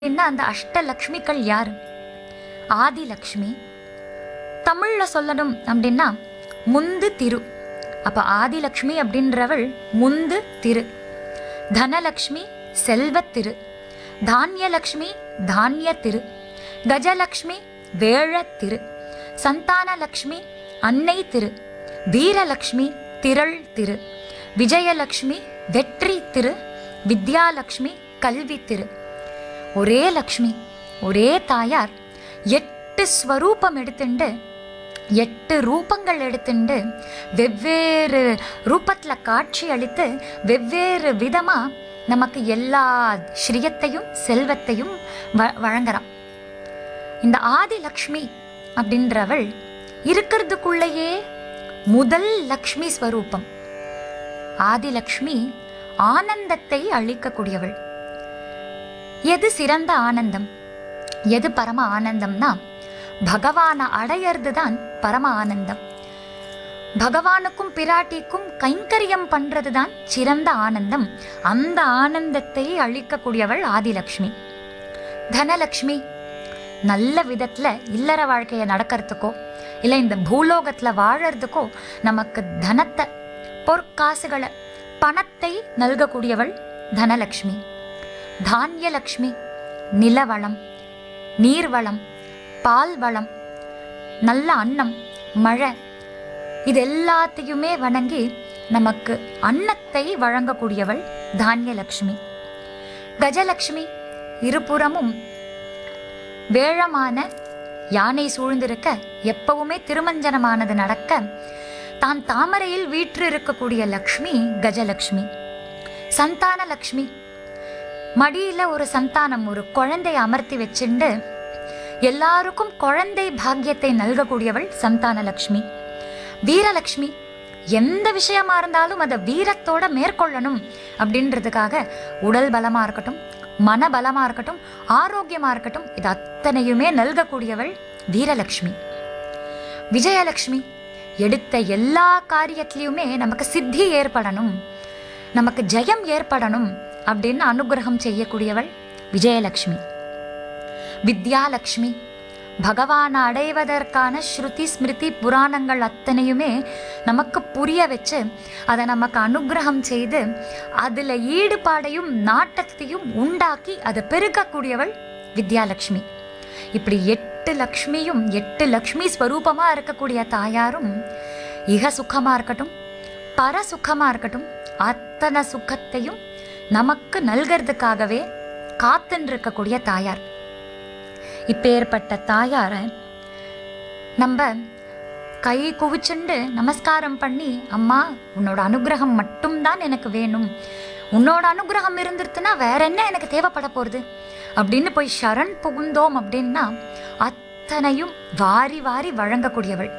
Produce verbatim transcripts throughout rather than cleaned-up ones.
என்ன அந்த அஷ்டலக்ஷ்மிகள் யாரு? ஆதிலக்ஷ்மி. தமிழ்ல சொல்லணும் அப்படின்னா முந்து திரு. அப்ப ஆதிலக்ஷ்மி அப்படின்றவள் முந்து திரு. தனலக்ஷ்மி செல்வத்திரு. தானியலக்ஷ்மி தானிய திரு. கஜலக்ஷ்மி வேழ திரு. சந்தானலக்ஷ்மி அன்னை திரு. வீரலக்ஷ்மி திரள் திரு. விஜயலக்ஷ்மி வெற்றி திரு. வித்யாலக்ஷ்மி கல்வி திரு. ஒரே லக்ஷ்மி, ஒரே தாயார் எட்டு ஸ்வரூபம் எடுத்துண்டு எட்டு ரூபங்கள் எடுத்துண்டு வெவ்வேறு ரூபத்துல காட்சி அளித்து வெவ்வேறு விதமா நமக்கு எல்லா ஸ்ரீயத்தையும் செல்வத்தையும் வ வழங்குறான். இந்த ஆதிலக்ஷ்மி அப்படின்றவள் இருக்கிறதுக்குள்ளேயே முதல் லக்ஷ்மி ஸ்வரூபம். ஆதிலக்ஷ்மி ஆனந்தத்தை அளிக்கக்கூடியவள். எது சிறந்த ஆனந்தம், எது பரம ஆனந்தம்னா பகவானை அடையிறது தான் பரம ஆனந்தம். பகவானுக்கும் பிராட்டிக்கும் கைங்கரியம் பண்றது தான் சிறந்த ஆனந்தம். அந்த ஆனந்தத்தை அளிக்கக்கூடியவள் ஆதிலக்ஷ்மி. தனலக்ஷ்மி நல்ல விதத்துல இல்லற வாழ்க்கையை நடக்கிறதுக்கோ இல்லை இந்த பூலோகத்துல வாழறதுக்கோ நமக்கு தனத்தை, பொற்காசுகளை, பணத்தை நல்கக்கூடியவள் தனலக்ஷ்மி. தானியலக்ஷ்மி நிலவளம், நீர்வளம், பால் வளம், நல்ல அன்னம், மழை, இது எல்லாத்தையுமே வணங்கி நமக்கு அன்னத்தை வழங்கக்கூடியவள் தானியலக்ஷ்மி. கஜலக்ஷ்மி இருபுறமும் வேழமான யானை சூழ்ந்திருக்க, எப்பவுமே திருமஞ்சனமானது நடக்க தான் தாமரையில் வீற்று இருக்கக்கூடிய லக்ஷ்மி கஜலக்ஷ்மி. சந்தான லக்ஷ்மி மடியில ஒரு சந்தானம், ஒரு குழந்தை அமர்த்தி வச்சுண்டு எல்லாருக்கும் குழந்தை பாக்கியத்தை நல்கக்கூடியவள் சந்தான லக்ஷ்மி. வீரலக்ஷ்மி எந்த விஷயமா இருந்தாலும் அதை வீரத்தோட மேற்கொள்ளணும் அப்படின்றதுக்காக உடல் பலமா இருக்கட்டும், மன பலமா இருக்கட்டும், ஆரோக்கியமா இருக்கட்டும், இது அத்தனையுமே நல்கக்கூடியவள் வீரலக்ஷ்மி. விஜயலக்ஷ்மி எடுத்த எல்லா காரியத்திலையுமே நமக்கு சித்தி ஏற்படணும், நமக்கு ஜெயம் ஏற்படணும் அப்படின்னு அனுகிரகம் செய்யக்கூடியவள் விஜயலக்ஷ்மி. வித்யாலக்ஷ்மி பகவானை அடைவதற்கான ஸ்ருதி ஸ்மிருதி புராணங்கள் அத்தனையுமே நமக்கு புரிய வச்சு அதை நமக்கு அனுகிரகம் செய்து அதுல ஈடுபாடையும் நாட்டத்தையும் உண்டாக்கி அதை பெருக்கக்கூடியவள் வித்யாலக்ஷ்மி. இப்படி எட்டு லக்ஷ்மியும் எட்டு லக்ஷ்மி ஸ்வரூபமா இருக்கக்கூடிய தாயாரும் இக சுகமா இருக்கட்டும், பர சுகமா இருக்கட்டும், அத்தனை சுகத்தையும் நமக்கு நல்கிறதுக்காகவே காத்துன்னு இருக்கக்கூடிய தாயார். இப்பேற்பட்ட தாயார நம்ம கை குவிச்சுண்டு நமஸ்காரம் பண்ணி, அம்மா உன்னோட அனுகிரகம் மட்டும்தான் எனக்கு வேணும், உன்னோட அனுகிரகம் இருந்துருச்சுன்னா வேற என்ன எனக்கு தேவைப்பட போறது அப்படின்னு போய் சரண் புகுந்தோம் அப்படின்னா அத்தனையும் வாரி வாரி வழங்கக்கூடியவள்.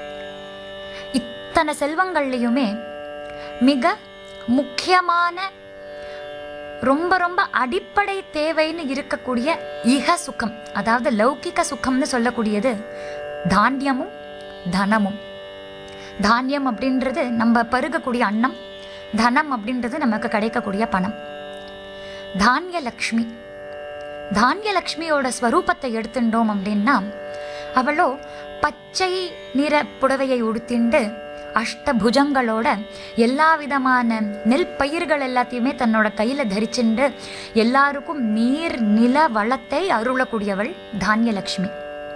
இத்தனை செல்வங்கள்லையுமே மிக முக்கியமான ரொம்ப ரொம்ப அடிப்படை தேவைன்னு இருக்கக்கூடிய இக சுகம், அதாவது லௌகிக சுகம்னு சொல்லக்கூடியது தானியமும் தனமும். தானியம் அப்படின்றது நம்ம பருகக்கூடிய அன்னம், தனம் அப்படின்றது நமக்கு கிடைக்கக்கூடிய பணம். தானியலக்ஷ்மி தானியலக்ஷ்மியோட ஸ்வரூபத்தை எடுத்துட்டோம் அப்படின்னா அவளோ பச்சை நிற புடவையை உடுத்திண்டு அஷ்டபுஜங்களோட எல்லா விதமான நெல் பயிர்கள் எல்லாத்தையுமே தன்னோட கையில தரிச்சுண்டு எல்லாருக்கும் நீர் நில வளத்தை அருளக்கூடியவள் தானியலக்ஷ்மி.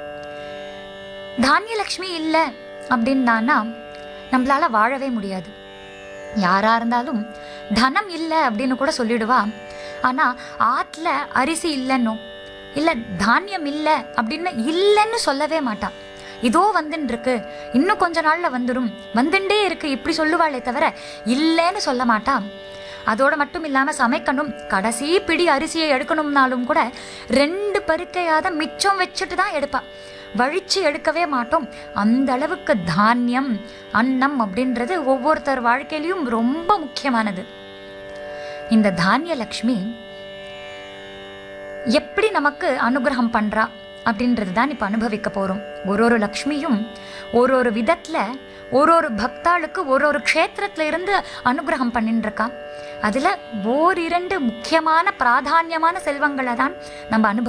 தானியலக்ஷ்மி இல்லை அப்படின்னானா நம்மளால வாழவே முடியாது. யாரா இருந்தாலும் தனம் இல்லை அப்படின்னு கூட சொல்லிடுவா. ஆனா ஆத்துல அரிசி இல்லைன்னோ இல்ல தானியம் இல்லை அப்படின்னு இல்லைன்னு சொல்லவே மாட்டான். இதோ வந்துன்னு இருக்கு, இன்னும் கொஞ்ச நாள்ல வந்துடும், வந்துட்டே இருக்கு, இப்படி சொல்லுவாளே தவிர இல்லைன்னு சொல்ல மாட்டான். அதோட மட்டும் இல்லாம சமைக்கணும், கடைசி பிடி அரிசியை எடுக்கணும்னாலும் கூட ரெண்டு பருக்கையாத மிச்சம் வச்சுட்டு தான் எடுப்பா, வழிச்சு எடுக்கவே மாட்டோம். அந்த அளவுக்கு தானியம், அன்னம் அப்படின்றது ஒவ்வொருத்தர் வாழ்க்கையிலையும் ரொம்ப முக்கியமானது. இந்த தானியலக்ஷ்மி எப்படி நமக்கு அனுகிரகம் பண்றா அப்படின்றது தான் இப்போ அனுபவிக்க போகிறோம். ஒரு ஒரு லக்ஷ்மியும் ஒரு ஒரு விதத்தில் ஒரு ஒரு பக்தாளுக்கு ஒரு ஒரு க்ஷேத்திரத்துல இருந்து அனுகிரகம் பண்ணிட்டு இருக்கா. அதில் ஓரிரண்டு முக்கியமான பிராதான்யமான செல்வங்களை தான் நம்ம அனுபவி